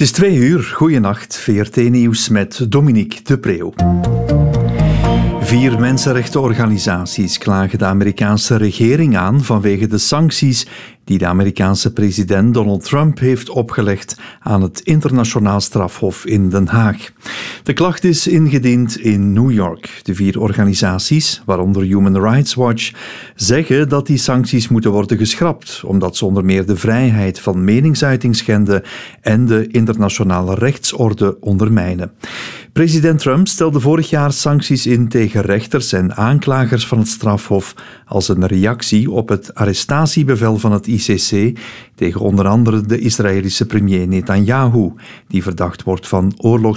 is 2:00. Goeienacht. VRT-nieuws met Dominique de Preeuw. 4 mensenrechtenorganisaties klagen de Amerikaanse regering aan vanwege de sancties die de Amerikaanse president Donald Trump heeft opgelegd aan het internationaal strafhof in Den Haag. De klacht is ingediend in New York. De 4 organisaties, waaronder Human Rights Watch, zeggen dat die sancties moeten worden geschrapt, omdat ze onder meer de vrijheid van meningsuiting schenden en de internationale rechtsorde ondermijnen. President Trump stelde vorig jaar sancties in tegen rechters en aanklagers van het strafhof als een reactie op het arrestatiebevel van het ICC tegen onder andere de Israëlische premier Netanyahu, die verdacht wordt van